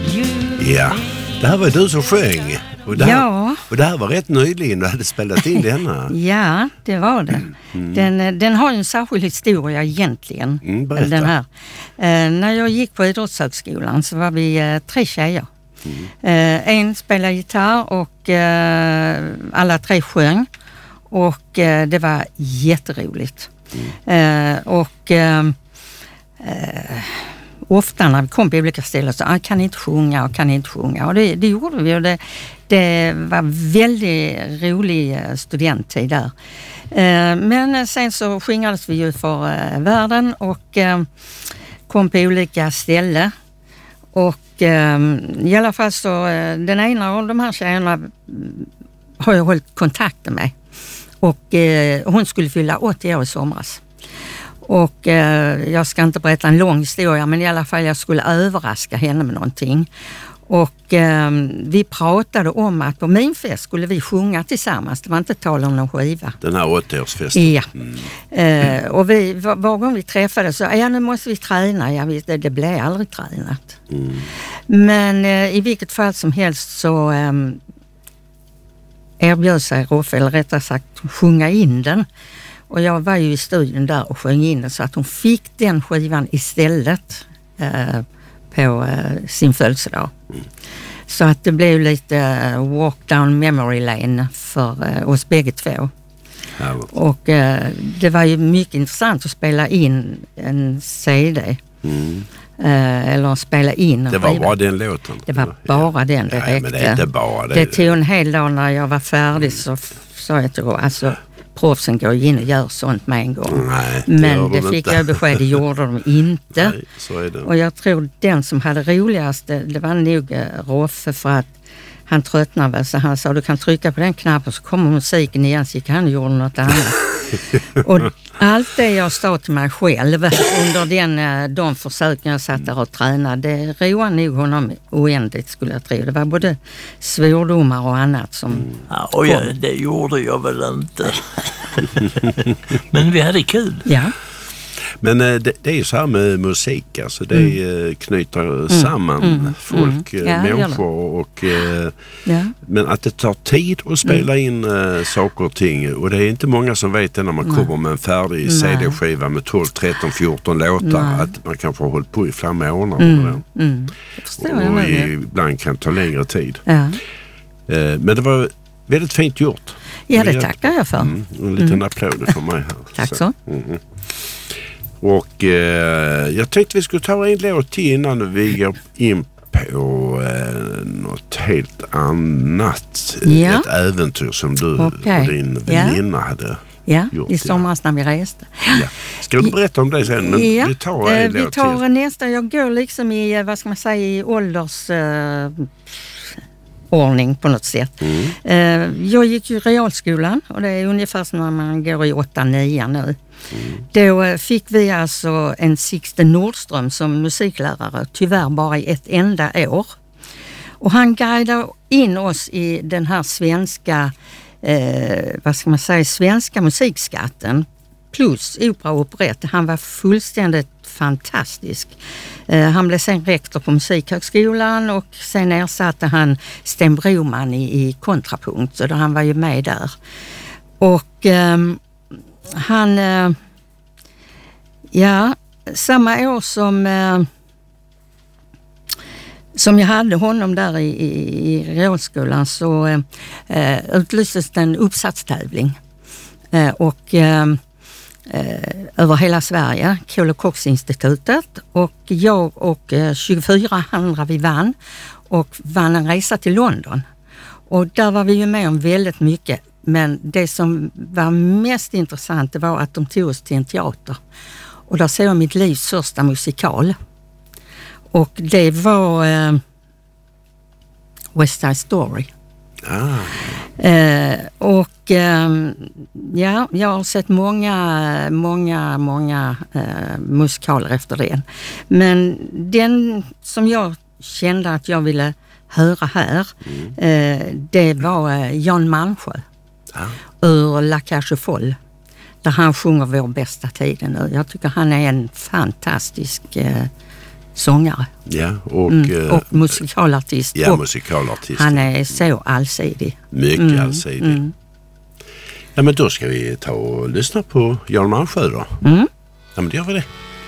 Ja, det här var du som sjöng. Och det här var rätt nyligen du hade spelat in denna. Ja, det var det. Den har ju en särskild historia egentligen. Den här. När jag gick på idrottshögskolan så var vi 3 tjejer. En spelade gitarr och alla 3 sjöng. Och det var jätteroligt. Ofta när vi kom på olika ställen så kan inte sjunga. Och det gjorde vi. Och det var väldigt rolig studenttid där. Men sen så skingrades vi ju för världen och kom på olika ställen. Och i alla fall så den ena av de här tjejerna har jag hållit kontakt med. Och hon skulle fylla 80 år i somras. Och jag ska inte berätta en lång historia, men i alla fall jag skulle överraska henne med någonting. Och vi pratade om att på min fest skulle vi sjunga tillsammans. Det var inte tal om någon skiva. Den här 80-årsfesten. Ja. Och var gång vi träffades så nu måste vi träna. Jag vet, det blev aldrig tränat. Men i vilket fall som helst så erbjöd sig Roffe, eller rättare sagt sjunga in den. Och jag var ju i studion där och sjöng in den så att hon fick den skivan istället på sin födelsedag. Så att det blev lite walk down memory lane för oss bägge två. Och det var ju mycket intressant att spela in en CD. Eller spela in en Det var skiva. bara den låten. Det var bara den det räckte. Men det är inte bara det. Det tog en hel dag när jag var färdig så sa jag till alltså proffsen går in och gör sånt med en gång. Nej, men det fick jag besked, det gjorde de inte. Nej, så är det. Och jag tror den som hade roligast, det var nog Roffe, för att han tröttnade väl, så han sa du kan trycka på den knappen så kommer musiken igen, så gick han och gjorde något annat. Och allt det jag sa till mig själv under de försöken jag satt där och tränade, det roade nog honom oändligt skulle jag tro. Det var både svordomar och annat som det gjorde jag väl inte. Men vi hade kul. Ja. Men det är ju så här med musik, alltså det knyter samman folk, människor och men att det tar tid att spela in saker och ting, och det är inte många som vet det när man kommer med en färdig CD-skiva med 12, 13, 14 låtar att man kanske har hållit på i flera månader och ibland kan ta längre tid. Men det var väldigt fint gjort. Ja, det tackar jag för. En liten applåd för mig här. Tack så. Och jag tänkte vi skulle ta en låt till innan vi går in på något helt annat. Ett äventyr som du och din väninna hade gjort. I somras när vi reste. Ja. Ska du berätta om det sen? Men vi tar en låt till. Nästa. Jag går liksom i, vad ska man säga, i ålders... ordning på något sätt. Jag gick ju realskolan och det är ungefär som när man går i 8-9 nu. Då fick vi alltså en Sixten Nordström som musiklärare, tyvärr bara i ett enda år. Och han guidade in oss i den här svenska, vad ska man säga, svenska musikskatten plus opera och operett. Han var fullständigt fantastisk. Han blev sen rektor på Musikhögskolan och sen ersatte han Sten Broman i kontrapunkt, så då han var ju med där. Och han, samma år som jag hade honom där i realskolan så utlystes en uppsatstävling och över hela Sverige, Kohl och Cox-institutet, och jag och 24 andra vi vann en resa till London. Och där var vi ju med om väldigt mycket, men det som var mest intressant det var att de tog oss till en teater. Och där såg jag mitt livs första musikal. Och det var West Side Story. Jag har sett många musikaler efter det. Men den som jag kände att jag ville höra här, det var Jan Malmsjö ur La Cage aux Folles, där han sjunger Vår bästa tiden nu. Jag tycker han är en fantastisk sångare. Ja, och musikalartist. Ja, musikalartist. Han är så allsidig. Mycket allsidig. Ja, men då ska vi ta och lyssna på Jan Malmsjö då. Ja, men det gör vi det.